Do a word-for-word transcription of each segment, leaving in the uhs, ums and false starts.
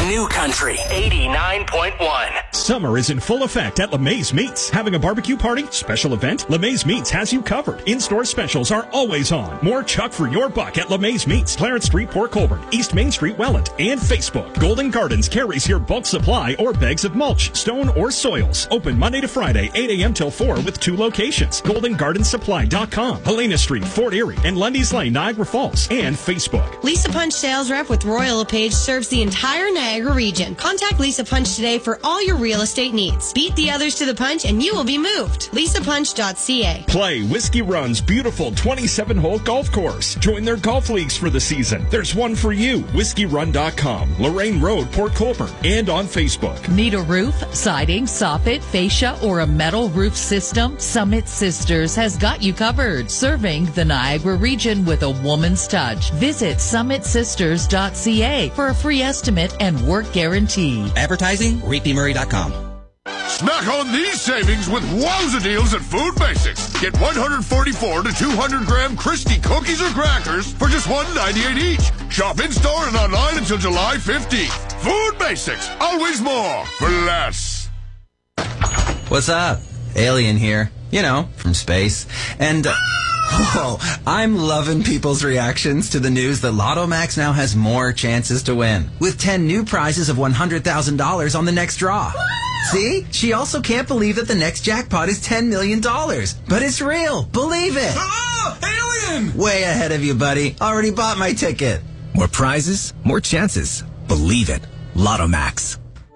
New Country eighty-nine point one. Summer is in full effect at LeMay's Meats. Having a barbecue party? Special event? LeMay's Meats has you covered. In-store specials are always on. More chuck for your buck at LeMay's Meats. Clarence Street, Port Colborne, East Main Street, Welland, and Facebook. Golden Gardens carries your bulk supply or bags of mulch, stone, or soils. Open Monday to Friday, eight a.m. till four with two locations. golden garden supply dot com, Helena Street, Fort Erie, and Lundy's Lane, Niagara Falls, and Facebook. Lisa Punch sales rep with Royal LePage serves the entire Niagara region. Contact Lisa Punch today for all your real estate needs. Beat the others to the punch and you will be moved. lisa punch dot c a. Play Whiskey Run's beautiful twenty-seven hole golf course. Join their golf leagues for the season. There's one for you. whiskey run dot com, Lorraine Road, Port Colborne, and on Facebook. Need a roof, siding, soffit, fascia, or a metal roof system? Summit Sisters has got you covered. Serving the Niagara region with a woman's touch. Visit summit sisters dot c a for a free estimate and work guarantee. Advertising, reed p murray dot com. Snack on these savings with wowza deals at Food Basics. Get one hundred forty-four to two hundred gram Christie cookies or crackers for just one ninety-eight each. Shop in-store and online until July fifteenth. Food Basics, always more for less. What's up? Alien here. You know, from space. And... Uh, Whoa, I'm loving people's reactions to the news that Lotto Max now has more chances to win, with ten new prizes of one hundred thousand dollars on the next draw. See? She also can't believe that the next jackpot is ten million dollars. But it's real. Believe it. Oh, alien! Way ahead of you, buddy. Already bought my ticket. More prizes, more chances. Believe it. Lotto Max.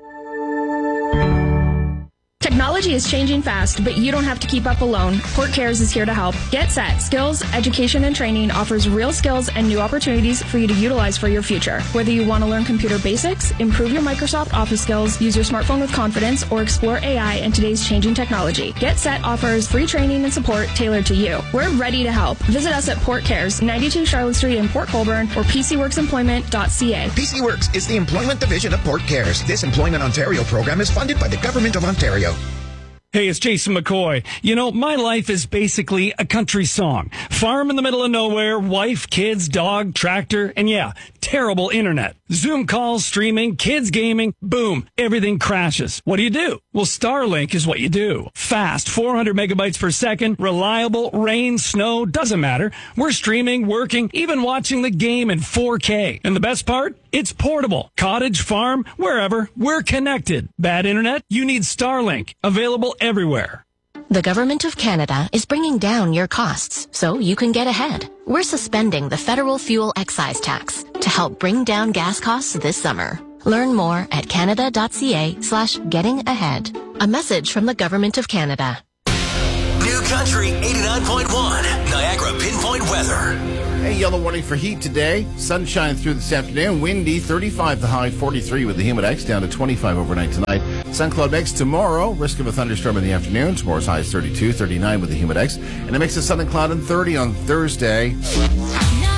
Technology is changing fast, but you don't have to keep up alone. Port Cares is here to help. Get Set Skills, Education, and Training offers real skills and new opportunities for you to utilize for your future. Whether you want to learn computer basics, improve your Microsoft Office skills, use your smartphone with confidence, or explore A I and today's changing technology, Get Set offers free training and support tailored to you. We're ready to help. Visit us at Port Cares, ninety-two Charlotte Street in Port Colborne, or p c works employment dot c a. P C Works is the employment division of Port Cares. This Employment Ontario program is funded by the Government of Ontario. Hey, it's Jason McCoy. You know, my life is basically a country song. Farm in the middle of nowhere, wife, kids, dog, tractor, and yeah, terrible internet. Zoom calls, streaming, kids gaming, boom, everything crashes. What do you do? Well, Starlink is what you do. Fast, four hundred megabytes per second, reliable, rain, snow, doesn't matter. We're streaming, working, even watching the game in four K. And the best part? It's portable. Cottage, farm, wherever, we're connected. Bad internet? You need Starlink. Available everywhere. The Government of Canada is bringing down your costs so you can get ahead. We're suspending the federal fuel excise tax to help bring down gas costs this summer. Learn more at canada dot c a slash getting ahead. A message from the Government of Canada. New Country eighty-nine point one, Niagara Pinpoint Weather. A yellow warning for heat today. Sunshine through this afternoon. Windy, thirty-five the high, forty-three with the humidex, down to twenty-five overnight tonight. Sun cloud mix tomorrow. Risk of a thunderstorm in the afternoon. Tomorrow's high is thirty-two, thirty-nine with the humidex. And a mix of sun and cloud and thirty on Thursday.